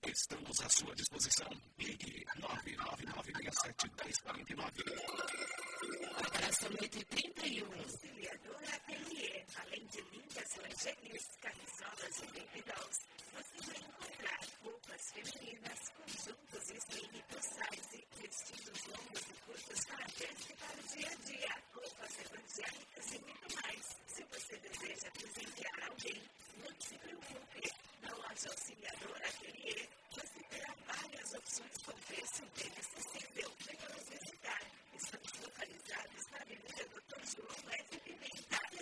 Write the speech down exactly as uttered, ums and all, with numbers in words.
Estamos à sua disposição. Ligue nove nove nove seis sete um zero quatro nove. Abraço noite trinta e um. Auxiliador Ateliê. Além de lindas lingeries, camisolas e baby dolls, você vai encontrar roupas femininas, conjuntos slim plus size, vestidos longos e curtos para a festa e para o dia a dia, roupas evangélicas e muito mais. Se você deseja presentear alguém, não se preocupe. Na loja Auxiliador Ateliê, você terá várias opções com preço bem acessível. Venha nos visitar. Estamos localizados na Avenida doutor João F.